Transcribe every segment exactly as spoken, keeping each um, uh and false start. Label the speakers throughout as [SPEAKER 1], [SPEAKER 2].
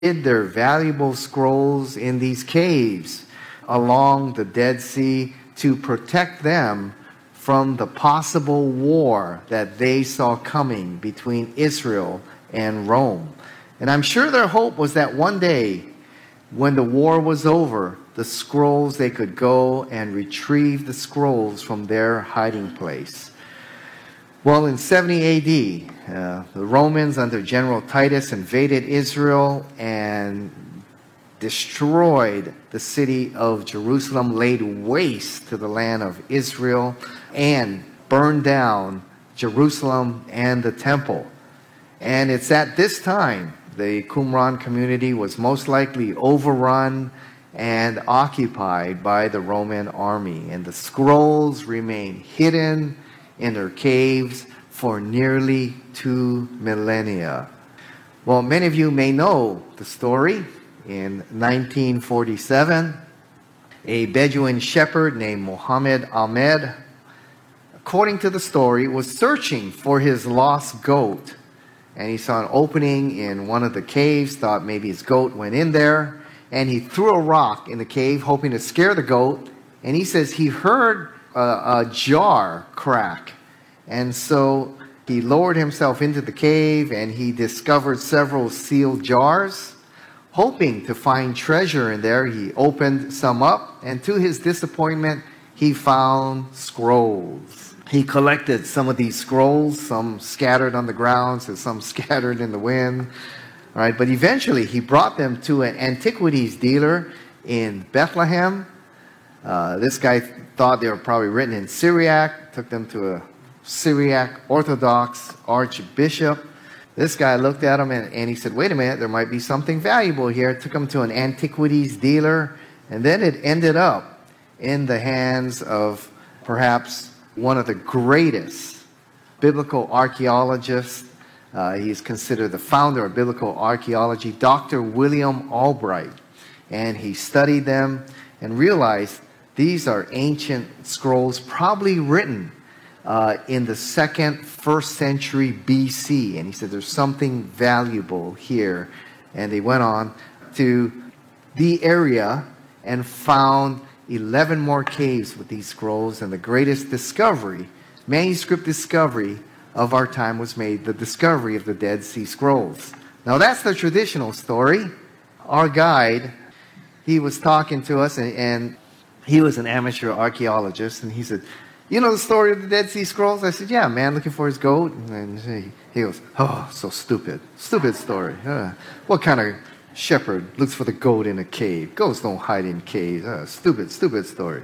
[SPEAKER 1] hid their valuable scrolls in these caves along the Dead Sea to protect them from the possible war that they saw coming between Israel and Rome. And I'm sure their hope was that one day, when the war was over, the scrolls, they could go and retrieve the scrolls from their hiding place. Well, in seventy A D, uh, the Romans under General Titus invaded Israel and destroyed the city of Jerusalem, laid waste to the land of Israel, and burned down Jerusalem and the temple. And it's at this time the Qumran community was most likely overrun and occupied by the Roman army. And the scrolls remained hidden in their caves for nearly two millennia. Well, many of you may know the story. In nineteen forty-seven, a Bedouin shepherd named Muhammad Ahmed, according to the story, was searching for his lost goat. And he saw an opening in one of the caves, thought maybe his goat went in there, and he threw a rock in the cave, hoping to scare the goat. And he says he heard a, a jar crack. And so he lowered himself into the cave, and he discovered several sealed jars. Hoping to find treasure in there, he opened some up, and to his disappointment, he found scrolls. He collected some of these scrolls, some scattered on the ground, so some scattered in the wind. All right, but eventually he brought them to an antiquities dealer in Bethlehem. Uh, this guy thought they were probably written in Syriac, took them to a Syriac Orthodox archbishop. This guy looked at him and, and he said, wait a minute, there might be something valuable here. Took him to an antiquities dealer, and then it ended up in the hands of perhaps one of the greatest biblical archaeologists. Uh, he's considered the founder of biblical archaeology, Doctor William Albright. And he studied them and realized these are ancient scrolls, probably written Uh, in the second, first century B C. And he said there's something valuable here. And they went on to the area and found eleven more caves with these scrolls. And the greatest discovery, manuscript discovery of our time was made, the discovery of the Dead Sea Scrolls. Now that's the traditional story. Our guide, he was talking to us, and, and he was an amateur archaeologist, and he said, you know the story of the Dead Sea Scrolls? I said, yeah, man, looking for his goat. And he, he goes, oh, so stupid. Stupid story. Uh, what kind of shepherd looks for the goat in a cave? Goats don't hide in caves. Uh, stupid, stupid story.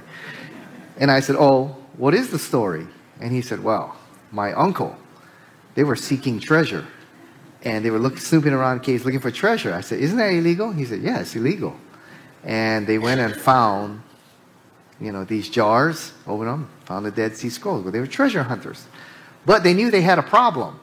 [SPEAKER 1] And I said, oh, what is the story? And he said, well, my uncle, they were seeking treasure. And they were looking, snooping around caves looking for treasure. I said, isn't that illegal? He said, yeah, it's illegal. And they went and found, you know, these jars, opened them, found the Dead Sea Scrolls. Well, they were treasure hunters. But they knew they had a problem.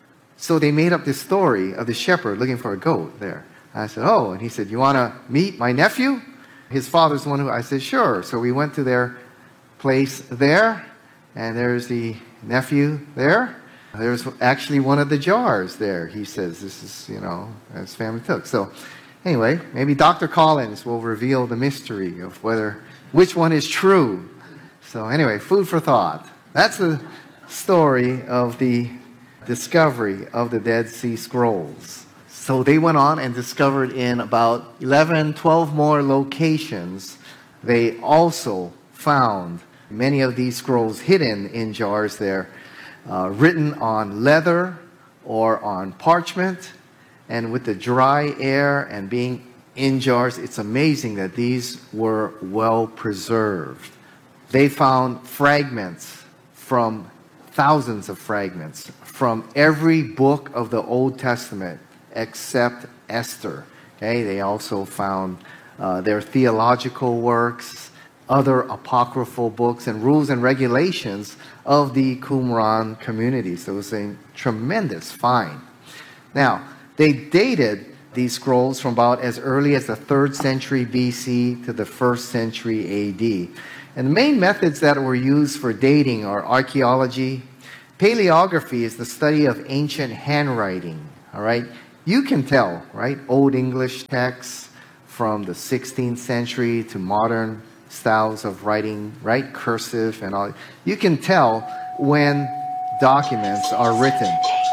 [SPEAKER 1] So they made up this story of the shepherd looking for a goat there. I said, oh, and he said, you want to meet my nephew? His father's the one who, I said, sure. So we went to their place there, and there's the nephew there. There's actually one of the jars there. He says, this is, you know, his family took. So anyway, maybe Doctor Collins will reveal the mystery of whether which one is true. So anyway, food for thought. That's the story of the discovery of the Dead Sea Scrolls. So they went on and discovered in about eleven, twelve more locations, they also found many of these scrolls hidden in jars there, uh, written on leather or on parchment, and with the dry air and being in jars, it's amazing that these were well preserved. They found fragments from thousands of fragments from every book of the Old Testament except Esther. Okay, they also found uh, their theological works, other apocryphal books, and rules and regulations of the Qumran community. So it was a tremendous find. Now, they dated these scrolls from about as early as the third century B C to the first century A D. And the main methods that were used for dating are archaeology. Paleography is the study of ancient handwriting. All right, You can tell, right? Old English texts from the sixteenth century to modern styles of writing, right? Cursive and all. You can tell when documents are written.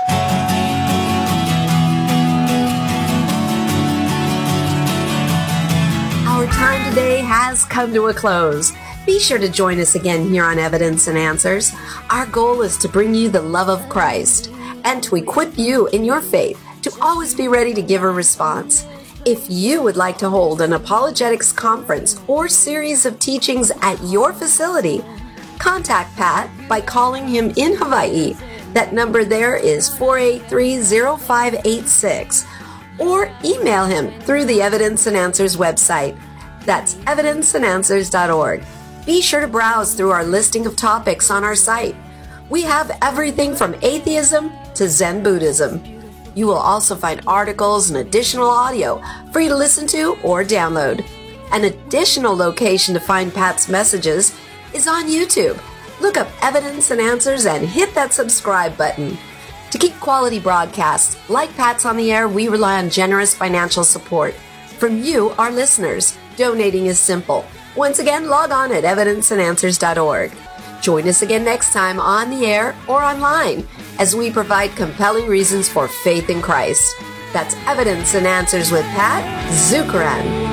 [SPEAKER 2] Our time today has come to a close. Be sure to join us again here on Evidence and Answers. Our goal is to bring you the love of Christ and to equip you in your faith to always be ready to give a response. If you would like to hold an apologetics conference or series of teachings at your facility, contact Pat by calling him in Hawaii. That number there is four eight three, zero five eight six. Or email him through the Evidence and Answers website. That's evidence and answers dot org. Be sure to browse through our listing of topics on our site. We have everything from atheism to Zen Buddhism. You will also find articles and additional audio for you to listen to or download. An additional location to find Pat's messages is on YouTube. Look up Evidence and Answers and hit that subscribe button. To keep quality broadcasts like Pat's on the air, we rely on generous financial support from you, our listeners. Donating is simple. Once again, log on at evidence and answers dot org. Join us again next time on the air or online as we provide compelling reasons for faith in Christ. That's Evidence and Answers with Pat Zukeran.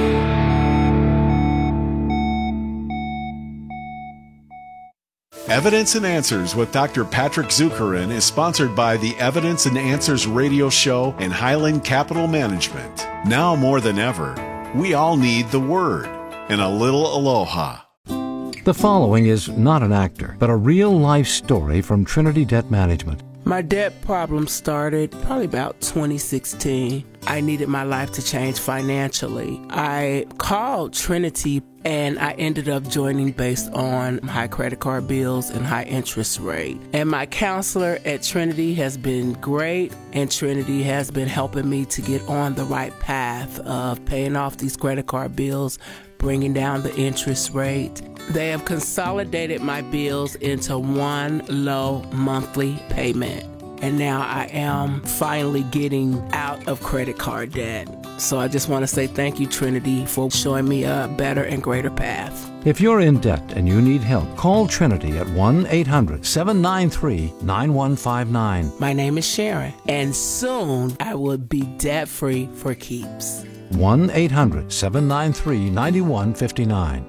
[SPEAKER 3] Evidence and Answers with Doctor Patrick Zukeran is sponsored by the Evidence and Answers radio show and Highland Capital Management. Now more than ever, we all need the Word and a little aloha.
[SPEAKER 4] The following is not an actor, but a real-life story from Trinity Debt Management.
[SPEAKER 5] My debt problem started probably about twenty sixteen. I needed my life to change financially. I called Trinity and I ended up joining based on high credit card bills and high interest rate. And my counselor at Trinity has been great, and Trinity has been helping me to get on the right path of paying off these credit card bills, bringing down the interest rate. They have consolidated my bills into one low monthly payment. And now I am finally getting out of credit card debt. So I just want to say thank you, Trinity, for showing me a better and greater path.
[SPEAKER 4] If you're in debt and you need help, call Trinity at one eight hundred, seven nine three, nine one five nine.
[SPEAKER 5] My name is Sharon, and soon I will be debt-free for keeps.
[SPEAKER 4] one eight hundred, seven nine three, nine one five nine.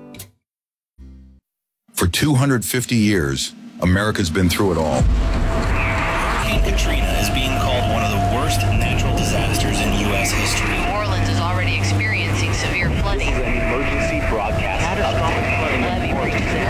[SPEAKER 6] For two hundred fifty years, America's been through it all.
[SPEAKER 7] Hurricane Katrina is being called one of the worst natural disasters in U S history.
[SPEAKER 8] New Orleans is already experiencing severe flooding.
[SPEAKER 7] This is an emergency broadcast. Catastrophic flooding.
[SPEAKER 8] Levee breaches in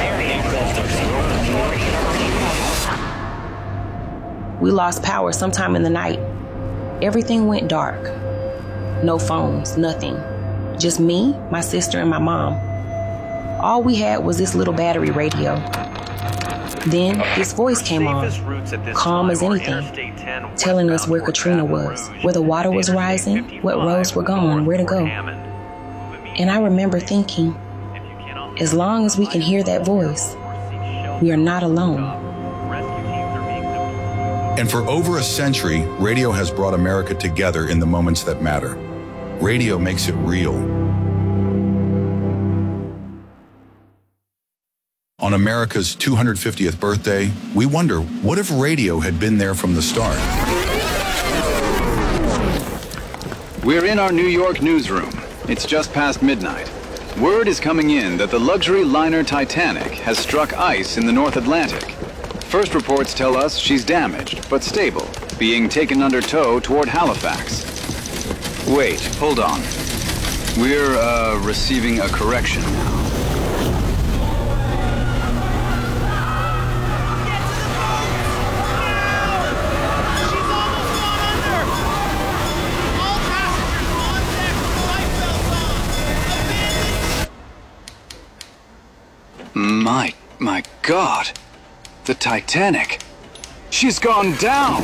[SPEAKER 8] all
[SPEAKER 9] We lost power sometime in the night. Everything went dark. No phones, nothing. Just me, my sister, and my mom. All we had was this little battery radio. Then this voice came on, calm as anything, telling us where Katrina was, where the water was rising, what roads were gone, where to go. And I remember thinking, as long as we can hear that voice, we are not alone.
[SPEAKER 6] And for over a century, radio has brought America together in the moments that matter. Radio makes it real. On America's two hundred fiftieth birthday, we wonder, what if radio had been there from the start?
[SPEAKER 10] We're in our New York newsroom. It's just past midnight. Word is coming in that the luxury liner Titanic has struck ice in the North Atlantic. First reports tell us she's damaged, but stable, being taken under tow toward Halifax. Wait, hold on. We're, uh, receiving a correction now. My, my God, the Titanic, she's gone down.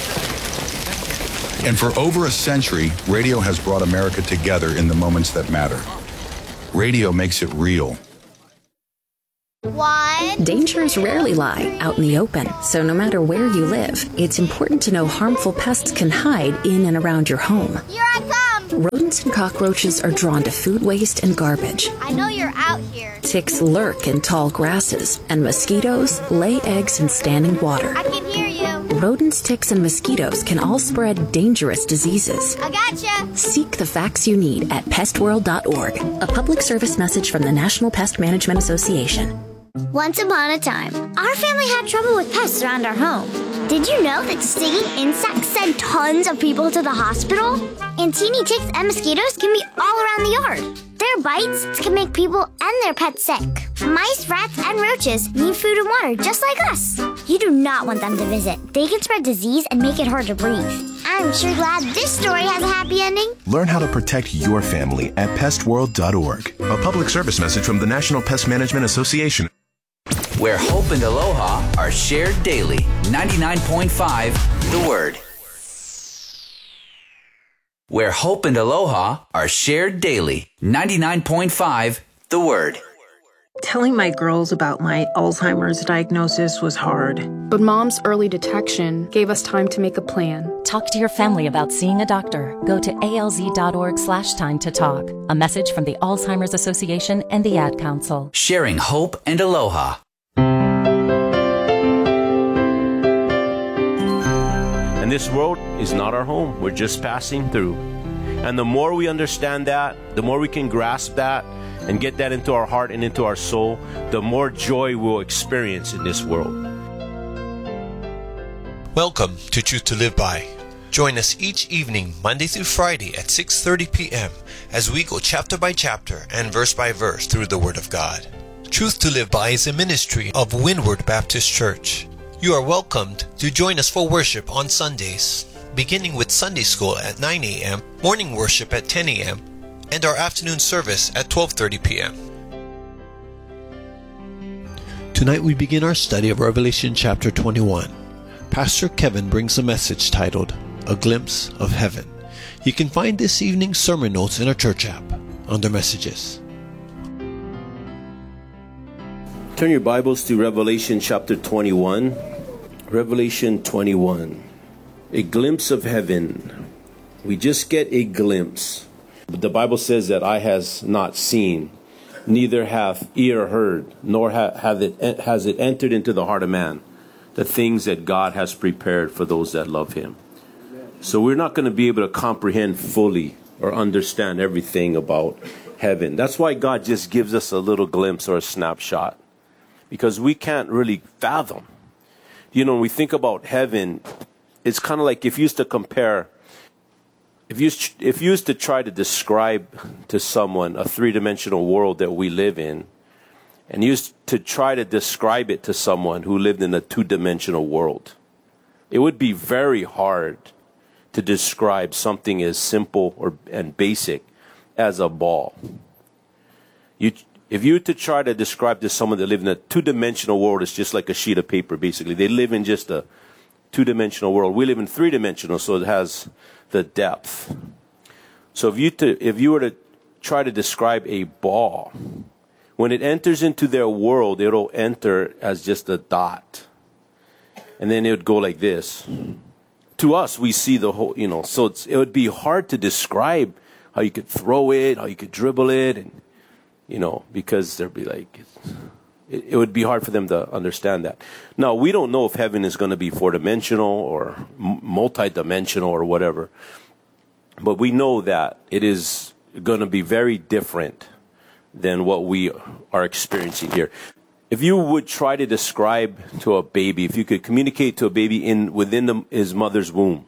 [SPEAKER 6] And for over a century, radio has brought America together in the moments that matter. Radio makes it real.
[SPEAKER 11] One.
[SPEAKER 12] Dangers rarely lie out in the open, so no matter where you live, it's important to know harmful pests can hide in and around your home.
[SPEAKER 11] Here I come!
[SPEAKER 12] Rodents and cockroaches are drawn to food waste and garbage.
[SPEAKER 11] I know you're out here.
[SPEAKER 12] Ticks lurk in tall grasses, and mosquitoes lay eggs in standing water.
[SPEAKER 11] I can hear you.
[SPEAKER 12] Rodents, ticks, and mosquitoes can all spread dangerous diseases.
[SPEAKER 11] I gotcha.
[SPEAKER 12] Seek the facts you need at pest world dot org, a public service message from the National Pest Management Association.
[SPEAKER 11] Once upon a time, our family had trouble with pests around our home. Did you know that stinging insects send tons of people to the hospital? And teeny ticks and mosquitoes can be all around the yard. Their bites can make people and their pets sick. Mice, rats, and roaches need food and water just like us. You do not want them to visit. They can spread disease and make it hard to breathe. I'm sure glad this story has a happy ending.
[SPEAKER 13] Learn how to protect your family at pest world dot org. A public service message from the National Pest Management Association.
[SPEAKER 14] Where hope and aloha are shared daily. ninety-nine point five The Word. Where hope and aloha are shared daily. ninety-nine point five The Word.
[SPEAKER 15] Telling my girls about my Alzheimer's diagnosis was hard. But Mom's early detection gave us time to make a plan.
[SPEAKER 16] Talk to your family about seeing a doctor. Go to A L Z dot org slash time to talk. A message from the Alzheimer's Association and the Ad Council.
[SPEAKER 14] Sharing hope and aloha.
[SPEAKER 17] And this world is not our home. We're just passing through. And the more we understand that, the more we can grasp that and get that into our heart and into our soul, the more joy we'll experience in this world.
[SPEAKER 18] Welcome to Truth to Live By. Join us each evening, Monday through Friday at six thirty p.m. as we go chapter by chapter and verse by verse through the Word of God. Truth to Live By is a ministry of Windward Baptist Church. You are welcomed to join us for worship on Sundays, beginning with Sunday school at nine a.m., morning worship at ten a.m., and our afternoon service at twelve thirty p.m. Tonight we begin our study of Revelation chapter twenty-one. Pastor Kevin brings a message titled, A Glimpse of Heaven. You can find this evening's sermon notes in our church app under Messages.
[SPEAKER 17] Turn your Bibles to Revelation chapter twenty-one. Revelation twenty-one. A glimpse of heaven. We just get a glimpse. But the Bible says that eye has not seen, neither hath ear heard, nor ha- have it, has it entered into the heart of man, the things that God has prepared for those that love Him. So we're not going to be able to comprehend fully or understand everything about heaven. That's why God just gives us a little glimpse or a snapshot, because we can't really fathom. You know, when we think about heaven, it's kind of like if you used to compare, if you, if you used to try to describe to someone a three-dimensional world that we live in, and used to try to describe it to someone who lived in a two-dimensional world, it would be very hard to describe something as simple or and basic as a ball. You, if you were to try to describe to someone that lives in a two-dimensional world, it's just like a sheet of paper, basically. They live in just a two-dimensional world. We live in three-dimensional, so it has the depth. So if you to, if you were to try to describe a ball, when it enters into their world, it'll enter as just a dot. And then it would go like this. To us, we see the whole, you know, so it's, it would be hard to describe how you could throw it, how you could dribble it, and, you know, because there'd be like, it, it would be hard for them to understand that. Now, we don't know if heaven is going to be four-dimensional or multi-dimensional or whatever, but we know that it is going to be very different than what we are experiencing here. If you would try to describe to a baby, if you could communicate to a baby in within the, his mother's womb,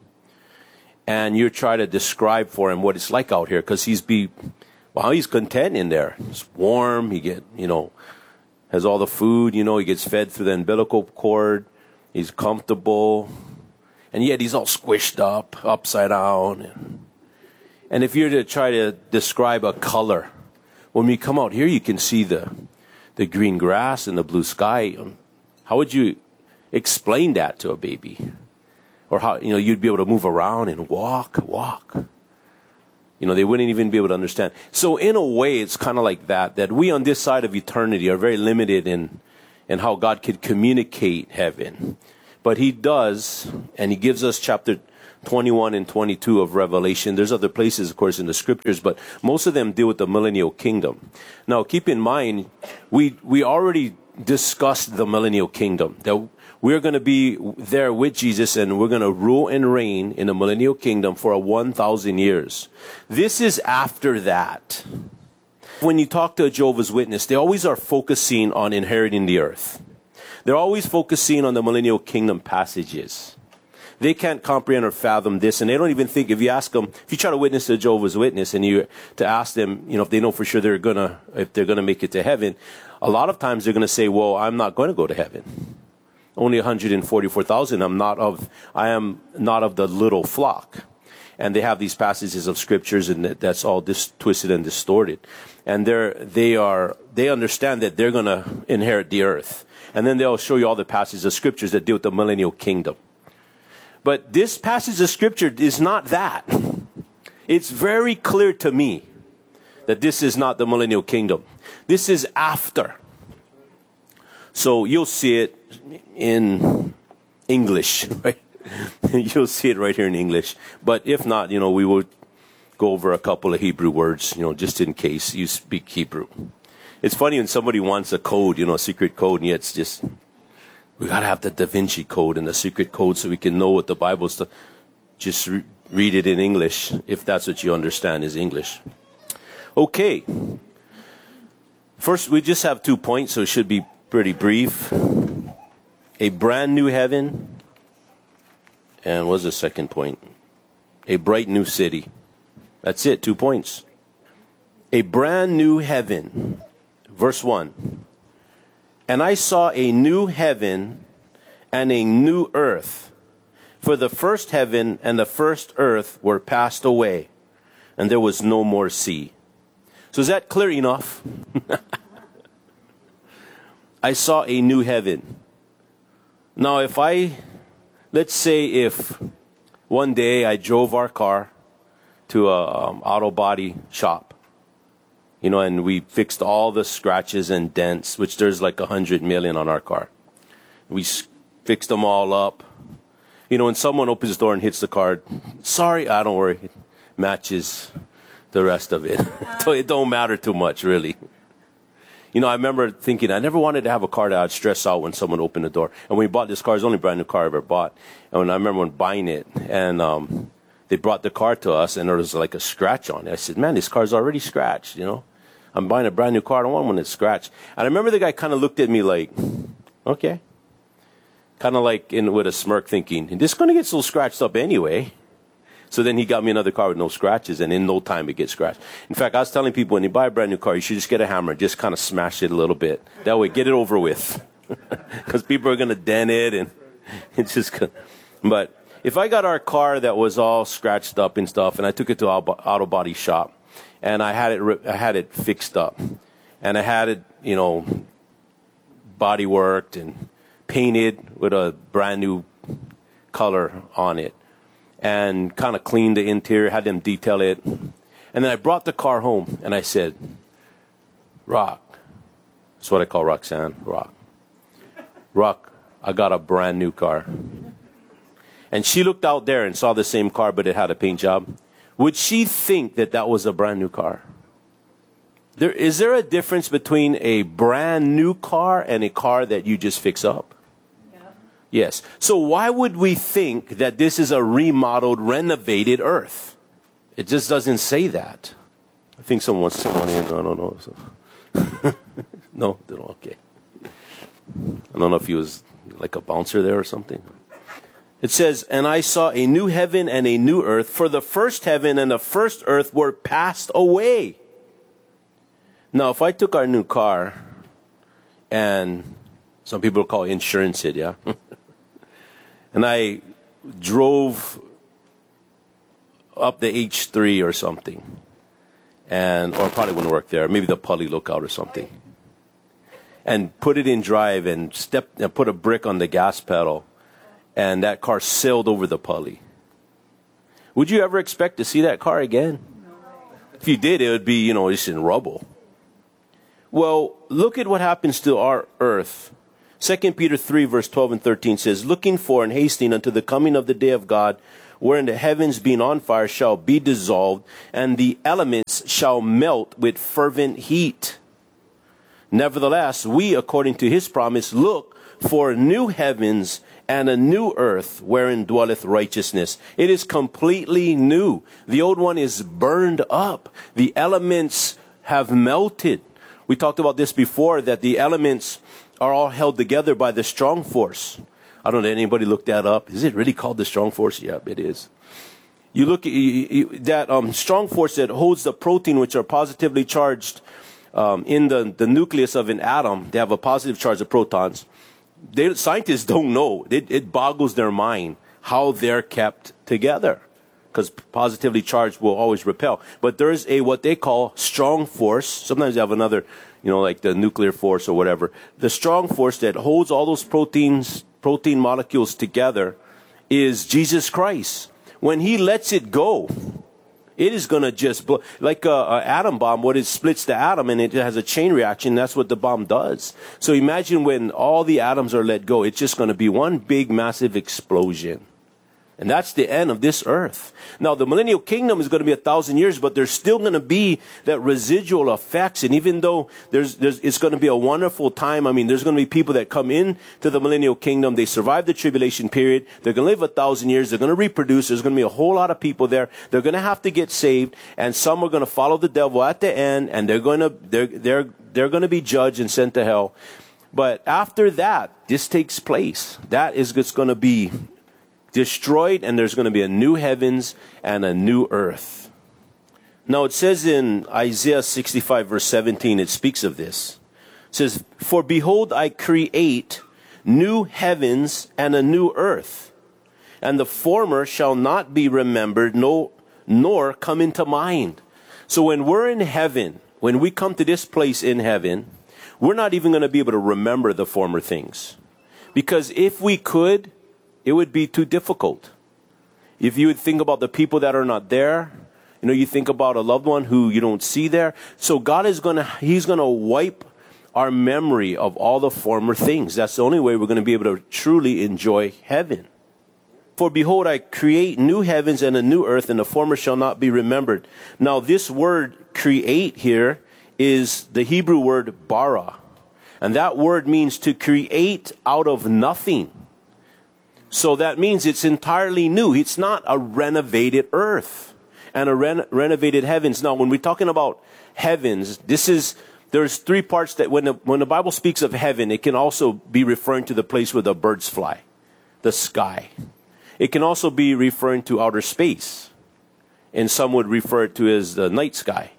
[SPEAKER 17] and you try to describe for him what it's like out here, because he's be, well, he's content in there. It's warm. He get, you know, has all the food. You know, he gets fed through the umbilical cord. He's comfortable, and yet he's all squished up, upside down. And, and if you're to try to describe a color, when we come out here, you can see the the green grass and the blue sky. How would you explain that to a baby? Or how, you know, you'd be able to move around and walk, walk. You know, they wouldn't even be able to understand. So in a way, it's kind of like that, that we on this side of eternity are very limited in, in how God could communicate heaven. But he does, and he gives us chapter twenty-one and twenty-two of Revelation. There's other places, of course, in the scriptures, but most of them deal with the millennial kingdom. Now, keep in mind, we, we already discussed the millennial kingdom, that we're going to be there with Jesus and we're going to rule and reign in the millennial kingdom for a one thousand years. This is after that. When you talk to a Jehovah's Witness, they always are focusing on inheriting the earth. They're always focusing on the millennial kingdom passages. They can't comprehend or fathom this, and they don't even think, if you ask them, if you try to witness to a Jehovah's Witness and you to ask them, you know, if they know for sure they're gonna, if they're gonna make it to heaven, a lot of times they're gonna say, well, I'm not going to go to heaven. Only one hundred forty-four thousand. I'm not of, I am not of the little flock. And they have these passages of scriptures, and that's all dis- twisted and distorted. And they're, they are, they understand that they're gonna inherit the earth. And then they'll show you all the passages of scriptures that deal with the millennial kingdom. But this passage of scripture is not that. It's very clear to me that this is not the millennial kingdom. This is after. So you'll see it in English, right? You'll see it right here in English. But if not, you know, we will go over a couple of Hebrew words, you know, just in case you speak Hebrew. It's funny when somebody wants a code, you know, a secret code, and yet it's just, we got to have the Da Vinci Code and the secret code so we can know what the Bible's to. Just re- read it in English, if that's what you understand is English. Okay. First, we just have two points, so it should be pretty brief. A brand new heaven. And what's the second point? A bright new city. That's it, two points. A brand new heaven. Verse one. And I saw a new heaven and a new earth. For the first heaven and the first earth were passed away, and there was no more sea. So is that clear enough? I saw a new heaven. Now, if I, let's say if one day I drove our car to a um, auto body shop, you know, and we fixed all the scratches and dents, which there's like a hundred million on our car. We s- fixed them all up. You know, when someone opens the door and hits the car, sorry, I don't worry, it matches the rest of it. So it don't matter too much, really. You know, I remember thinking, I never wanted to have a car that I'd stress out when someone opened the door. And when we bought this car, it's the only brand new car I ever bought. And when I remember when buying it, and um, they brought the car to us, and there was like a scratch on it. I said, man, this car's already scratched, you know. I'm buying a brand new car. I don't want one that's scratched. And I remember the guy kind of looked at me like, okay. Kind of like in with a smirk thinking, this is going to get so scratched up anyway. So then he got me another car with no scratches, and in no time it gets scratched. In fact, I was telling people, when you buy a brand new car, you should just get a hammer, just kind of smash it a little bit. That way, get it over with. Because people are going to dent it, and it's just gonna... But if I got our car that was all scratched up and stuff, and I took it to an auto body shop, and I had it, I had it fixed up, and I had it, you know, body worked and painted with a brand new color on it, and kind of cleaned the interior, had them detail it, and then I brought the car home, and I said, Rock, that's what I call Roxanne, Rock, Rock, I got a brand new car. And she looked out there and saw the same car, but it had a paint job. Would she think that that was a brand new car? There, is there a difference between a brand new car and a car that you just fix up? Yeah. Yes. So why would we think that this is a remodeled, renovated earth? It just doesn't say that. I think someone wants to say one in. I don't know. So. No? Okay. I don't know if he was like a bouncer there or something. It says, and I saw a new heaven and a new earth, for the first heaven and the first earth were passed away. Now, if I took our new car, and some people call it insurance it, yeah? And I drove up the H three or something, and or probably wouldn't work there, maybe the Pully Lookout or something, and put it in drive and step and put a brick on the gas pedal, and that car sailed over the Pully. Would you ever expect to see that car again? If you did, it would be, you know, just in rubble. Well, look at what happens to our earth. Second Peter three, verse twelve and thirteen says, looking for and hastening unto the coming of the day of God, wherein the heavens being on fire shall be dissolved, and the elements shall melt with fervent heat. Nevertheless, we, according to his promise, look for new heavens and a new earth wherein dwelleth righteousness. It is completely new. The old one is burned up. The elements have melted. We talked about this before, that the elements are all held together by the strong force. I don't know, anybody look that up? Is it really called the strong force? Yeah, it is. You look at you, you, that um, strong force that holds the protein, which are positively charged um, in the, the nucleus of an atom. They have a positive charge of protons. They, scientists don't know. It, it boggles their mind how they're kept together, because positively charged will always repel. But there's a what they call strong force. Sometimes they have another, you know, like the nuclear force or whatever. The strong force that holds all those proteins, protein molecules together is Jesus Christ. When he lets it go, it is going to just blow. Like an atom bomb, what it splits the atom and it has a chain reaction, that's what the bomb does. So imagine when all the atoms are let go, it's just going to be one big massive explosion. And that's the end of this earth. Now, the millennial kingdom is going to be a thousand years, but there's still going to be that residual effects. And even though there's, there's, it's going to be a wonderful time, I mean, there's going to be people that come in to the millennial kingdom. They survive the tribulation period. They're going to live a thousand years. They're going to reproduce. There's going to be a whole lot of people there. They're going to have to get saved. And some are going to follow the devil at the end. And they're going to, they're, they're, they're going to be judged and sent to hell. But after that, this takes place. That is just going to be destroyed, and there's going to be a new heavens and a new earth. Now it says in Isaiah sixty-five verse seventeen, it speaks of this. It says, for behold, I create new heavens and a new earth, and the former shall not be remembered, no, nor come into mind. So when we're in heaven, when we come to this place in heaven, we're not even going to be able to remember the former things. Because if we could, it would be too difficult. If you would think about the people that are not there, you know, you think about a loved one who you don't see there. So God is going to, he's going to wipe our memory of all the former things. That's the only way we're going to be able to truly enjoy heaven. For behold, I create new heavens and a new earth, and the former shall not be remembered. Now this word create here is the Hebrew word bara. And that word means to create out of nothing. So that means it's entirely new. It's not a renovated earth and a ren- renovated heavens. Now, when we're talking about heavens, this is, there's three parts that when the, when the Bible speaks of heaven, it can also be referring to the place where the birds fly, the sky. It can also be referring to outer space. And some would refer to it as the night sky.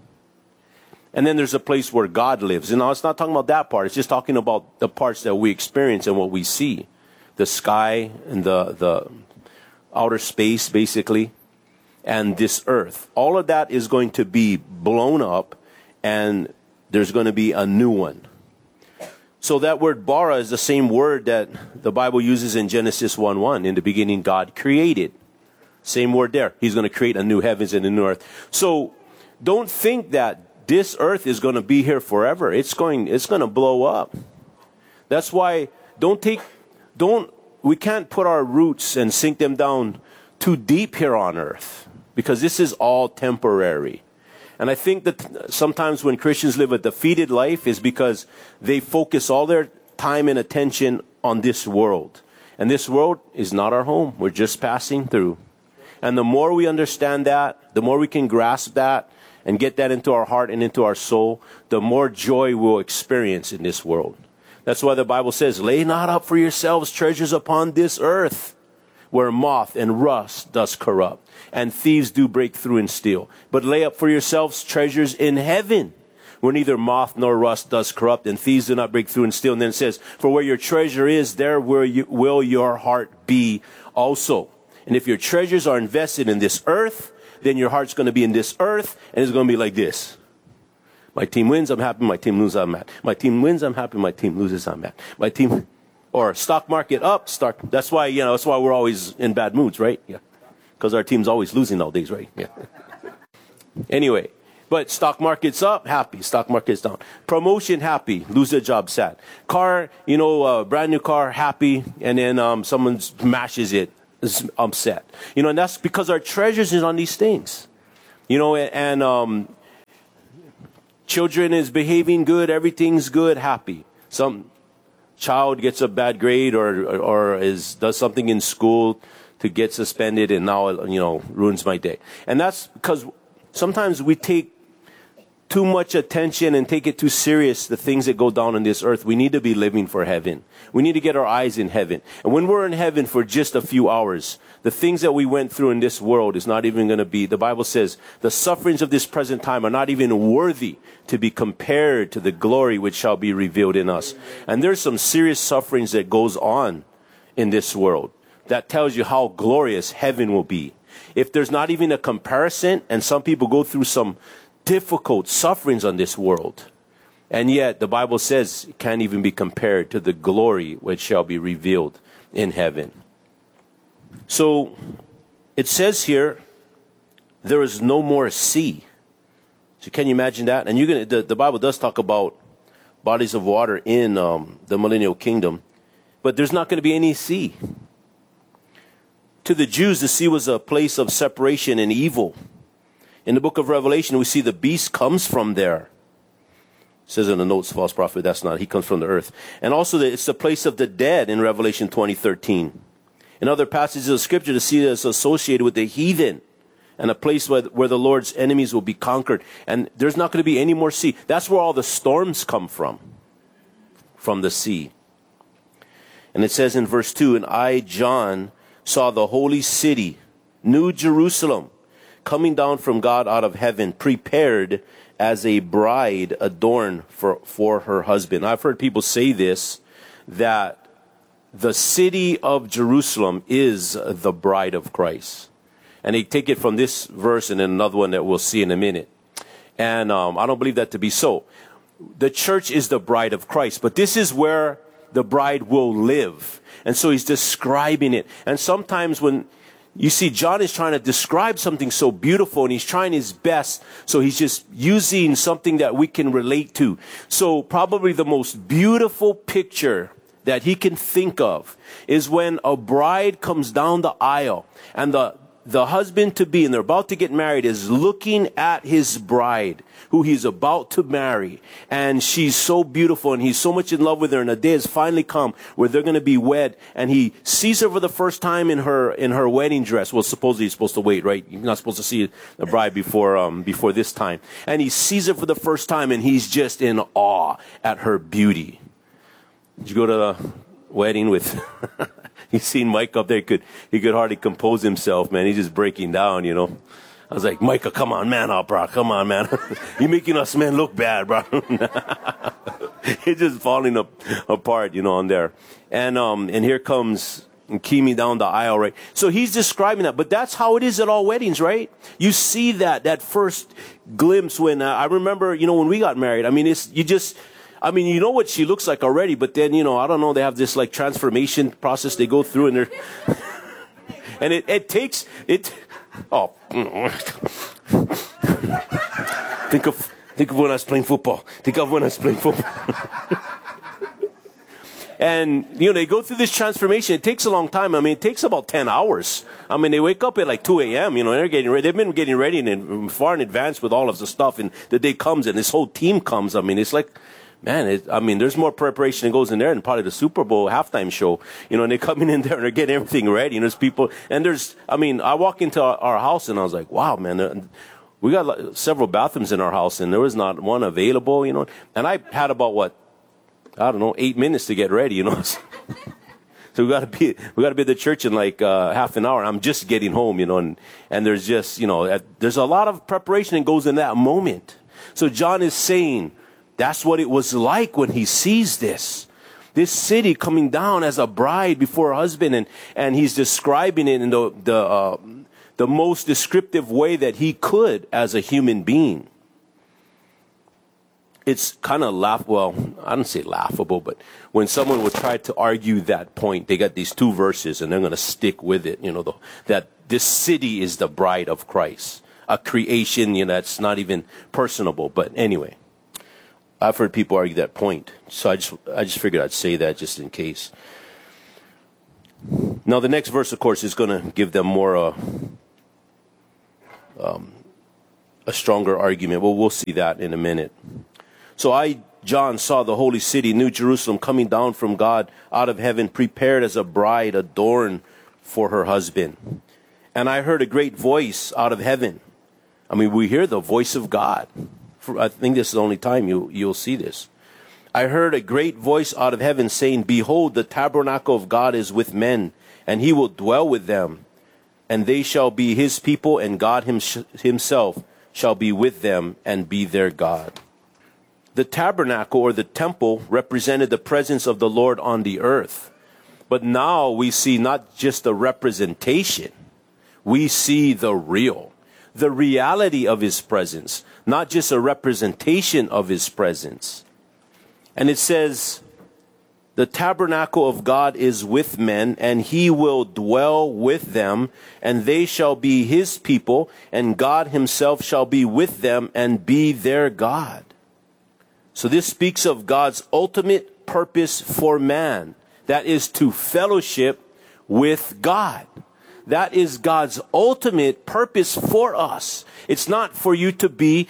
[SPEAKER 17] And then there's a place where God lives. And now it's not talking about that part. It's just talking about the parts that we experience and what we see. The sky and the, the outer space, basically, and this earth. All of that is going to be blown up, and there's going to be a new one. So that word bara is the same word that the Bible uses in Genesis one one. In the beginning, God created. Same word there. He's going to create a new heavens and a new earth. So don't think that this earth is going to be here forever. It's going, it's going to blow up. That's why don't take... Don't, we can't put our roots and sink them down too deep here on earth, because this is all temporary. And I think that sometimes when Christians live a defeated life is because they focus all their time and attention on this world. And this world is not our home. We're just passing through. And the more we understand that, the more we can grasp that and get that into our heart and into our soul, the more joy we'll experience in this world. That's why the Bible says, lay not up for yourselves treasures upon this earth, where moth and rust does corrupt, and thieves do break through and steal. But lay up for yourselves treasures in heaven, where neither moth nor rust does corrupt, and thieves do not break through and steal. And then it says, for where your treasure is, there will, you, will your heart be also. And if your treasures are invested in this earth, then your heart's going to be in this earth, and it's going to be like this. My team wins, I'm happy. My team loses, I'm mad. My team wins, I'm happy. My team loses, I'm mad. My team, or stock market up, stock. That's why, you know, that's why we're always in bad moods, right? Yeah. Because our team's always losing nowadays, right? Yeah. Anyway, But stock market's up, happy. Stock market's down. Promotion, happy. Lose their job, sad. Car, you know, uh, brand new car, happy. And then um, someone smashes it, is upset. You know, and that's because our treasures is on these things. You know, and um, children is behaving good, everything's good, happy. Some child gets a bad grade or, or, or is does something in school to get suspended, and now, you know, ruins my day. And that's because sometimes we take too much attention and take it too serious, the things that go down on this earth. We need to be living for heaven. We need to get our eyes in heaven. And when we're in heaven for just a few hours, the things that we went through in this world is not even going to be, the Bible says, the sufferings of this present time are not even worthy to be compared to the glory which shall be revealed in us. And there's some serious sufferings that goes on in this world that tells you how glorious heaven will be. If there's not even a comparison, and some people go through some difficult sufferings on this world, and yet the Bible says it can't even be compared to the glory which shall be revealed in heaven. So it says here, there is no more sea. So can you imagine that? And you're gonna, the, the Bible does talk about bodies of water in um, the millennial kingdom, but there's not going to be any sea. To the Jews, the sea was a place of separation and evil. In the book of Revelation, we see the beast comes from there. It says in the notes, false prophet, that's not, he comes from the earth. And also, the, it's the place of the dead in Revelation twenty thirteen. In other passages of Scripture, the sea is associated with the heathen and a place where, where the Lord's enemies will be conquered. And there's not going to be any more sea. That's where all the storms come from, from the sea. And it says in verse two, and I, John, saw the holy city, New Jerusalem, coming down from God out of heaven, prepared as a bride adorned for, for her husband. I've heard people say this, that the city of Jerusalem is the bride of Christ. And they take it from this verse and then another one that we'll see in a minute. And um, I don't believe that to be so. The church is the bride of Christ, but this is where the bride will live. And so he's describing it. And sometimes when you see John is trying to describe something so beautiful and he's trying his best, so he's just using something that we can relate to. So probably the most beautiful picture that he can think of is when a bride comes down the aisle and the the husband-to-be, and they're about to get married, is looking at his bride, who he's about to marry. And she's so beautiful, and he's so much in love with her, and a day has finally come where they're going to be wed. And he sees her for the first time in her in her wedding dress. Well, supposedly he's supposed to wait, right? You're not supposed to see the bride before um, before this time. And he sees her for the first time, and he's just in awe at her beauty. Did you go to the wedding with... You seen Mike up there, he could, he could hardly compose himself, man. He's just breaking down, you know. I was like, Micah, come on, man up, bro. Come on, man. You're making us, man, look bad, bro. He's just falling up, apart, you know, on there. And, um, and here comes Kimi down the aisle, right? So he's describing that. But that's how it is at all weddings, right? You see that, that first glimpse when, uh, I remember, you know, when we got married. I mean, it's, you just... I mean, you know what she looks like already, but then, you know, I don't know, they have this, like, transformation process they go through, and they're... and it, it takes... it. Oh. think of think of when I was playing football. Think of when I was playing football. And, you know, they go through this transformation. It takes a long time. I mean, it takes about ten hours. I mean, they wake up at like two a.m., you know, they're getting ready. They've been getting ready in, far in advance with all of the stuff, and the day comes, and this whole team comes. I mean, it's like... Man, it, I mean, there's more preparation that goes in there than probably the Super Bowl halftime show. You know, and they're coming in there and they're getting everything ready. And there's people, and there's, I mean, I walk into our, our house and I was like, wow, man, we got like, several bathrooms in our house and there was not one available, you know. And I had about, what, I don't know, eight minutes to get ready, you know. So we got to be, we got to be at the church in like uh, half an hour. I'm just getting home, you know, and, and there's just, you know, there's a lot of preparation that goes in that moment. So John is saying, that's what it was like when he sees this. This city coming down as a bride before her husband, and, and he's describing it in the the, uh, the most descriptive way that he could as a human being. It's kind of laugh. Well, I don't say laughable, but when someone would try to argue that point, they got these two verses and they're going to stick with it. You know, the, that this city is the bride of Christ. a creation, you know, that's not even personable. But anyway, I've heard people argue that point. So I just, I just figured I'd say that just in case. Now, the next verse, of course, is going to give them more, uh, um, a stronger argument. Well, we'll see that in a minute. So I, John, saw the holy city, New Jerusalem, coming down from God out of heaven, prepared as a bride adorned for her husband. And I heard a great voice out of heaven. I mean, we hear the voice of God. For, I think this is the only time you, you'll see this. I heard a great voice out of heaven saying, behold, the tabernacle of God is with men, and he will dwell with them. And they shall be his people, and God himself shall be with them and be their God. The tabernacle or the temple represented the presence of the Lord on the earth. But now we see not just the representation, we see the real, the reality of his presence, not just a representation of his presence. And it says, the tabernacle of God is with men, and he will dwell with them, and they shall be his people, and God himself shall be with them and be their God. So this speaks of God's ultimate purpose for man. That is to fellowship with God. That is God's ultimate purpose for us. It's not for you to be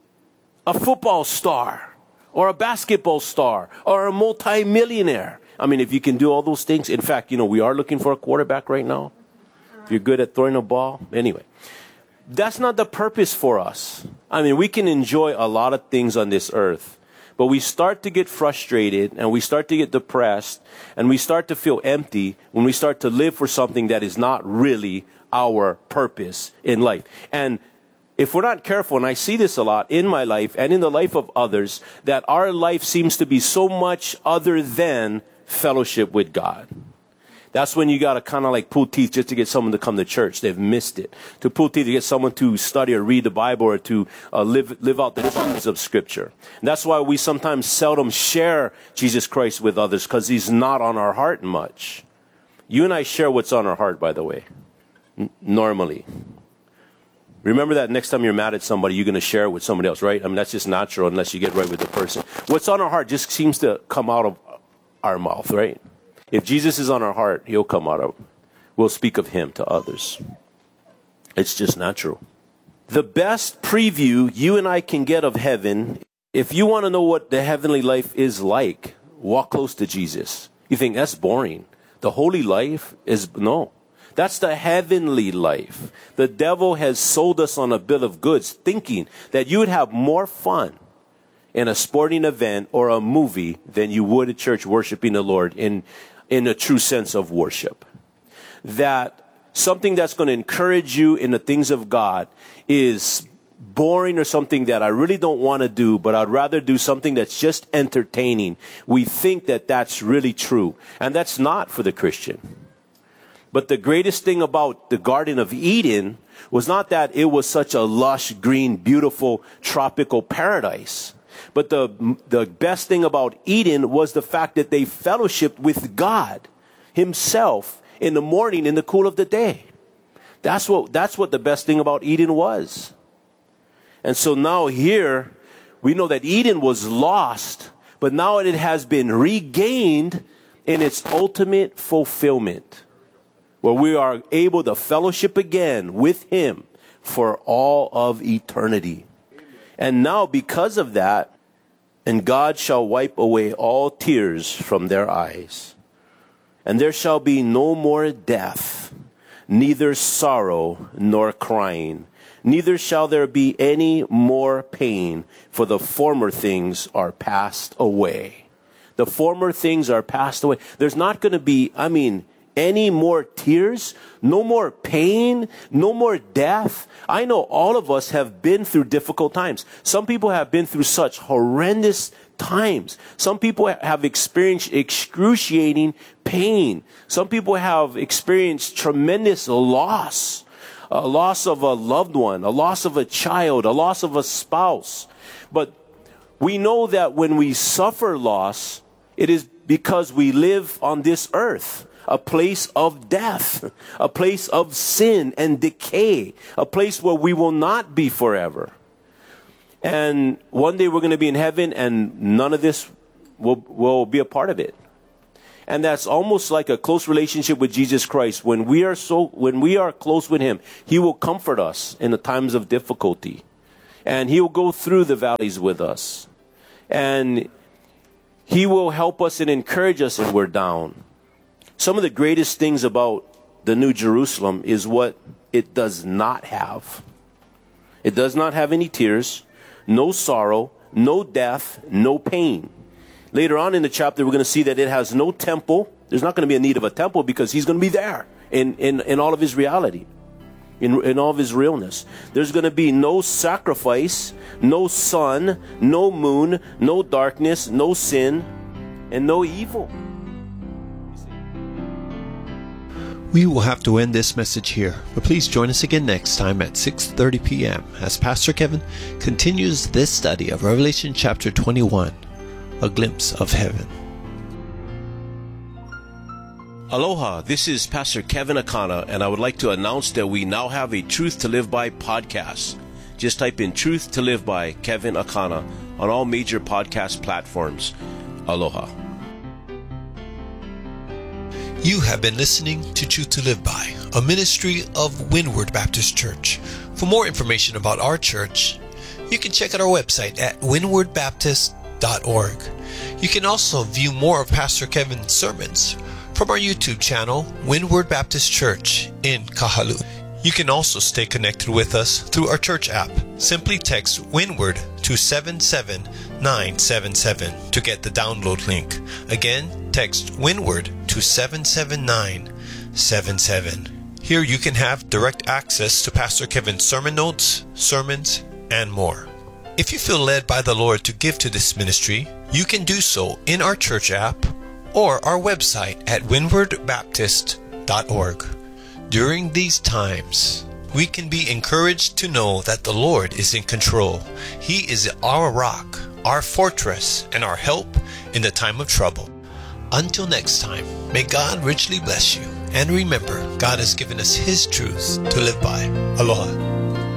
[SPEAKER 17] a football star or a basketball star or a multimillionaire. I mean, if you can do all those things. In fact, you know, we are looking for a quarterback right now. If you're good at throwing a ball. Anyway, that's not the purpose for us. I mean, we can enjoy a lot of things on this earth, but we start to get frustrated and we start to get depressed and we start to feel empty when we start to live for something that is not really our purpose in life. And if we're not careful, and I see this a lot in my life and in the life of others, that our life seems to be so much other than fellowship with God. That's when you got to kind of like pull teeth just to get someone to come to church. They've missed it. To pull teeth to get someone to study or read the Bible or to uh, live live out the truths of Scripture. And that's why we sometimes seldom share Jesus Christ with others, because he's not on our heart much. You and I share what's on our heart, by the way, N- normally. Remember that next time you're mad at somebody, you're going to share it with somebody else, right? I mean, that's just natural unless you get right with the person. What's on our heart just seems to come out of our mouth, right? If Jesus is on our heart, he'll come out of, we'll speak of him to others. It's just natural. The best preview you and I can get of heaven, if you want to know what the heavenly life is like, walk close to Jesus. You think that's boring. The holy life is, no. That's the heavenly life. The devil has sold us on a bill of goods thinking that you would have more fun in a sporting event or a movie than you would at church worshiping the Lord in, in a true sense of worship. That something that's going to encourage you in the things of God is boring or something that I really don't want to do, but I'd rather do something that's just entertaining. We think that that's really true. And that's not for the Christian. But the greatest thing about the Garden of Eden was not that it was such a lush, green, beautiful, tropical paradise. But the, the best thing about Eden was the fact that they fellowshiped with God himself in the morning, in the cool of the day. That's what, that's what the best thing about Eden was. And so now here, we know that Eden was lost, but now it has been regained in its ultimate fulfillment, where we are able to fellowship again with him for all of eternity. And now because of that, and God shall wipe away all tears from their eyes. And there shall be no more death, neither sorrow nor crying, neither shall there be any more pain, for the former things are passed away. The former things are passed away. There's not going to be, I mean, any more tears, no more pain, no more death. I know all of us have been through difficult times. Some people have been through such horrendous times. Some people have experienced excruciating pain. Some people have experienced tremendous loss. A loss of a loved one, a loss of a child, a loss of a spouse. But we know that when we suffer loss, it is because we live on this earth. a place of death, a place of sin and decay, a place where we will not be forever. And one day we're going to be in heaven and none of this will, will be a part of it. And that's almost like a close relationship with Jesus Christ. When we are so, when we are close with Him, He will comfort us in the times of difficulty. And He will go through the valleys with us. And He will help us and encourage us when we're down. Some of the greatest things about the New Jerusalem is what it does not have. It does not have any tears, no sorrow, no death, no pain. Later on in the chapter, we're going to see that it has no temple. There's not going to be a need of a temple because He's going to be there in, in, in all of His reality, in, in all of His realness. There's going to be no sacrifice, no sun, no moon, no darkness, no sin, and no evil.
[SPEAKER 18] We will have to end this message here, but please join us again next time at six thirty p.m. as Pastor Kevin continues this study of Revelation chapter twenty-one, a glimpse of heaven.
[SPEAKER 17] Aloha, this is Pastor Kevin Akana, and I would like to announce that we now have a Truth to Live By podcast. Just type in Truth to Live By Kevin Akana on all major podcast platforms. Aloha.
[SPEAKER 18] You have been listening to Truth to Live By, a ministry of Windward Baptist Church. For more information about our church, you can check out our website at windward baptist dot org. You can also view more of Pastor Kevin's sermons from our YouTube channel, Windward Baptist Church in Kahalu. You can also stay connected with us through our church app. Simply text Windward to seven seven nine seven seven to get the download link. Again, text Windward to seven seven nine seven seven. Here you can have direct access to Pastor Kevin's sermon notes, sermons, and more. If you feel led by the Lord to give to this ministry, you can do so in our church app or our website at windward baptist dot org. During these times, we can be encouraged to know that the Lord is in control. He is our rock, our fortress, and our help in the time of trouble. Until next time, may God richly bless you. And remember, God has given us His truth to live by. Aloha.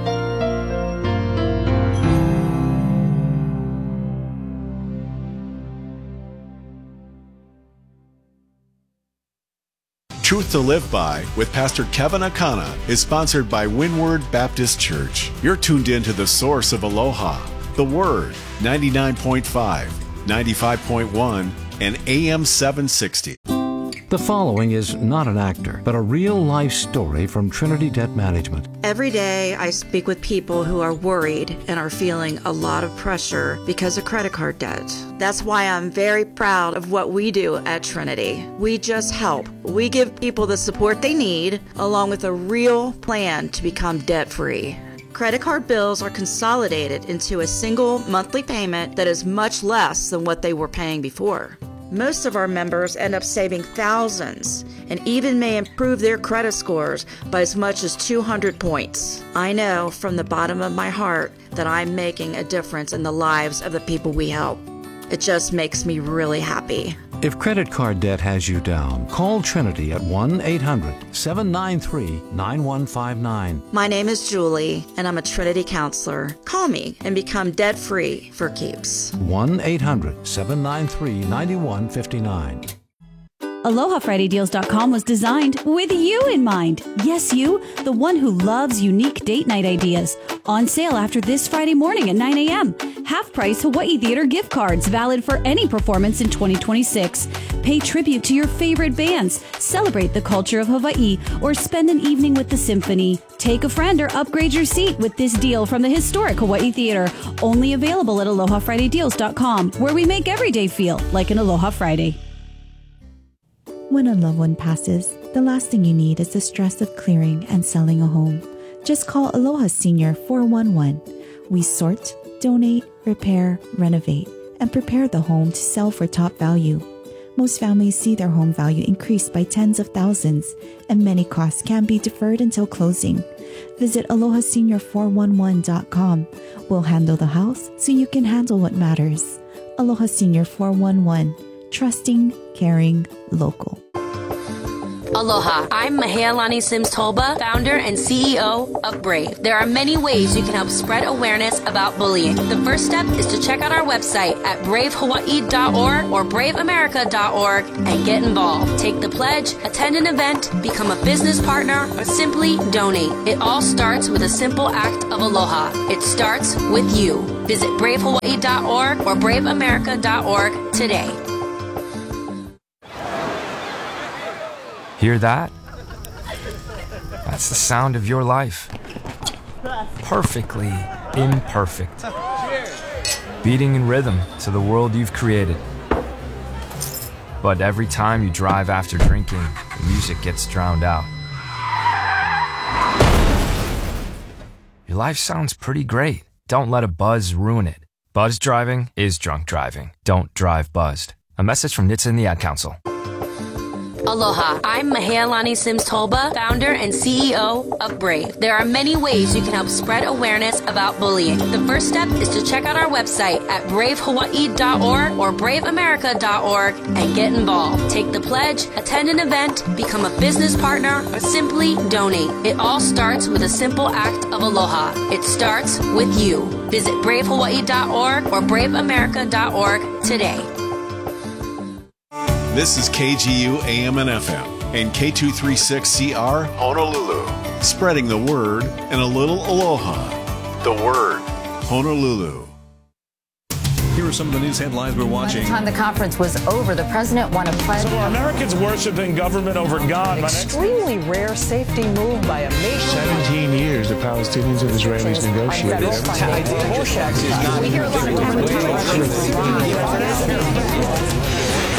[SPEAKER 3] Truth to Live By with Pastor Kevin Akana is sponsored by Windward Baptist Church. You're tuned in to the source of Aloha, the Word, ninety-nine point five, ninety-five point one, and A M seven sixty.
[SPEAKER 4] The following is not an actor, but a real-life story from Trinity Debt Management.
[SPEAKER 19] Every day I speak with people who are worried and are feeling a lot of pressure because of credit card debt. That's why I'm very proud of what we do at Trinity. We just help. We give people the support they need, along with a real plan to become debt-free. Credit card bills are consolidated into a single monthly payment that is much less than what they were paying before. Most of our members end up saving thousands and even may improve their credit scores by as much as two hundred points. I know from the bottom of my heart that I'm making a difference in the lives of the people we help. It just makes me really happy.
[SPEAKER 4] If credit card debt has you down, call Trinity at one eight hundred seven nine three nine one five nine.
[SPEAKER 19] My name is Julie, and I'm a Trinity counselor. Call me and become debt-free for keeps.
[SPEAKER 4] one eight hundred seven nine three nine one five nine.
[SPEAKER 20] Aloha Friday Deals dot com was designed with you in mind. Yes, you, the one who loves unique date night ideas. On sale after this Friday morning at nine a.m. Half-price Hawaii Theater gift cards valid for any performance in twenty twenty-six. Pay tribute to your favorite bands, celebrate the culture of Hawaii, or spend an evening with the symphony. Take a friend or upgrade your seat with this deal from the historic Hawaii Theater. Only available at Aloha Friday Deals dot com, where we make every day feel like an Aloha Friday.
[SPEAKER 21] When a loved one passes, the last thing you need is the stress of clearing and selling a home. Just call Aloha Senior four one one. We sort, donate, repair, renovate, and prepare the home to sell for top value. Most families see their home value increase by tens of thousands, and many costs can be deferred until closing. Visit aloha senior four one one dot com. We'll handle the house so you can handle what matters. Aloha Senior four one one. Trusting, caring, local.
[SPEAKER 1] Aloha, I'm Mahealani Sims Tolba, founder and C E O of Brave. There are many ways you can help spread awareness about bullying. The first step is to check out our website at brave hawaii dot org or brave america dot org and get involved. Take the pledge, attend an event, become a business partner, or simply donate. It all starts with a simple act of aloha. It starts with you. Visit brave hawaii dot org or brave america dot org today.
[SPEAKER 22] Hear that? That's the sound of your life. Perfectly imperfect. Beating in rhythm to the world you've created. But every time you drive after drinking, the music gets drowned out. Your life sounds pretty great. Don't let a buzz ruin it. Buzz driving is drunk driving. Don't drive buzzed. A message from N H T S A and the Ad Council.
[SPEAKER 1] Aloha, I'm Mahealani Sims Tolba, founder and C E O of Brave. There are many ways you can help spread awareness about bullying. The first step is to check out our website at brave hawaii dot org or brave america dot org and get involved. Take the pledge, attend an event, become a business partner, or simply donate. It all starts with a simple act of aloha. It starts with you. Visit brave hawaii dot org or brave america dot org today.
[SPEAKER 3] This is K G U A M and F M and K two thirty-six C R Honolulu. Spreading the word and a little aloha. The word, Honolulu.
[SPEAKER 23] Here are some of the news headlines we're watching.
[SPEAKER 24] By the time the conference was over, the president won a pledge.
[SPEAKER 25] So are Americans worshiping government over God?
[SPEAKER 26] An extremely rare safety move by a nation.
[SPEAKER 27] seventeen years the Palestinians and Israelis negotiated.
[SPEAKER 24] We hear a lot of